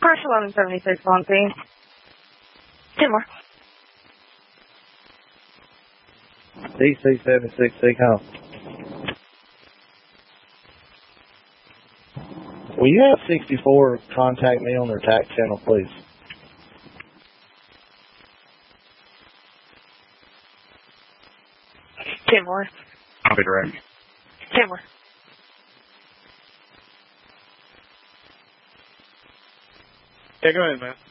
Crush 1176 on scene. 10 more. DC-76, home. Will you have 64 contact me on their TAC channel, please? Ten more. I'll be direct. 10 more. Yeah, go ahead, man.